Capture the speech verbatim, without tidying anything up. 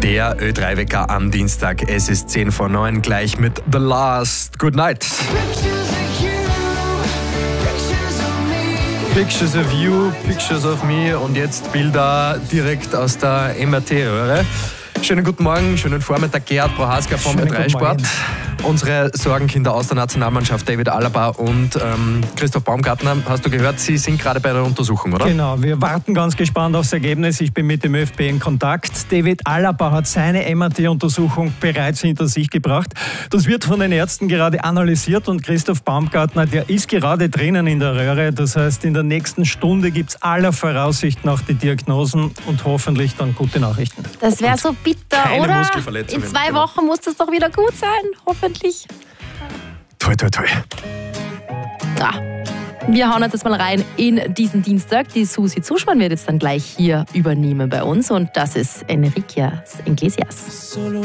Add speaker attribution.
Speaker 1: Der Ö drei Wecker am Dienstag. Es ist zehn vor neun, gleich mit The Last. Good night. Pictures of you, pictures of me und jetzt Bilder direkt aus der M R T-Röhre. Schönen guten Morgen, schönen Vormittag, Gerhard Prohaska vom Ö drei Sport. Unsere Sorgenkinder aus der Nationalmannschaft, David Alaba und ähm, Christoph Baumgartner, hast du gehört, sie sind gerade bei der Untersuchung, oder?
Speaker 2: Genau, wir warten ganz gespannt aufs Ergebnis. Ich bin mit dem ÖFB in Kontakt. David Alaba hat seine M R T-Untersuchung bereits hinter sich gebracht. Das wird von den Ärzten gerade analysiert und Christoph Baumgartner, der ist gerade drinnen in der Röhre. Das heißt, in der nächsten Stunde gibt es aller Voraussicht nach die Diagnosen und hoffentlich dann gute Nachrichten.
Speaker 3: Das wäre so bitter,
Speaker 1: keine
Speaker 3: oder?
Speaker 1: Muskelverletzungen.
Speaker 3: In zwei
Speaker 1: Genau.
Speaker 3: Wochen muss das doch wieder gut sein, hoffentlich.
Speaker 1: Toi, toi, toi.
Speaker 3: Ja. Wir hauen jetzt mal rein in diesen Dienstag. Die Susi Zuschmann wird jetzt dann gleich hier übernehmen bei uns und das ist Enrique Iglesias.